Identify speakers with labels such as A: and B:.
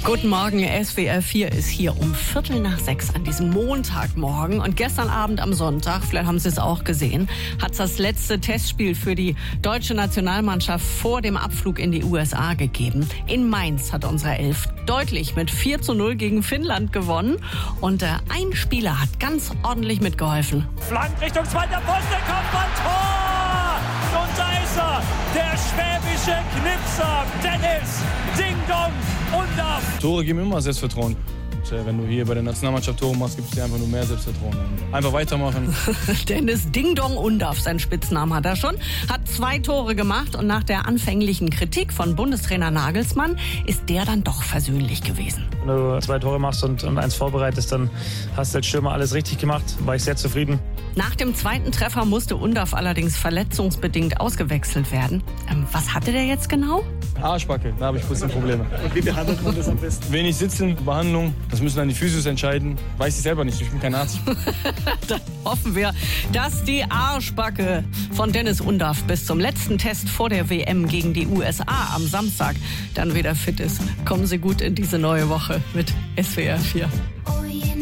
A: Guten Morgen, SWR 4 ist hier um 5:45 an diesem Montagmorgen. Und gestern Abend am Sonntag, vielleicht haben Sie es auch gesehen, hat es das letzte Testspiel für die deutsche Nationalmannschaft vor dem Abflug in die USA gegeben. In Mainz hat unsere Elf deutlich mit 4:0 gegen Finnland gewonnen. Und ein Spieler hat ganz ordentlich mitgeholfen.
B: Flank Richtung zweiter Pfosten, Kopfball, Tor! Und da ist er, der schwäbische Knipser, Dennis Ding Dong Undaff.
C: Tore geben immer Selbstvertrauen. Wenn du hier bei der Nationalmannschaft Tore machst, gibt es dir einfach nur mehr Selbstvertrauen. Einfach weitermachen.
A: Dennis Ding Dong Undaff, sein Spitznamen hat er schon, hat 2 Tore gemacht und nach der anfänglichen Kritik von Bundestrainer Nagelsmann ist der dann doch versöhnlich gewesen.
B: Wenn du 2 Tore machst und 1 vorbereitest, dann hast du als Stürmer alles richtig gemacht. War ich sehr zufrieden.
A: Nach dem 2. Treffer musste Undaff allerdings verletzungsbedingt ausgewechselt werden. Was hatte der jetzt genau?
C: Arschbacke, da habe ich ein bisschen Probleme.
B: Und wie behandelt man das am besten?
C: Wenig sitzen, Behandlung, das müssen dann die Physios entscheiden. Weiß ich selber nicht, ich bin kein Arzt.
A: Dann hoffen wir, dass die Arschbacke von Dennis Undaff bis zum letzten Test vor der WM gegen die USA am Samstag dann wieder fit ist. Kommen Sie gut in diese neue Woche mit SWR 4.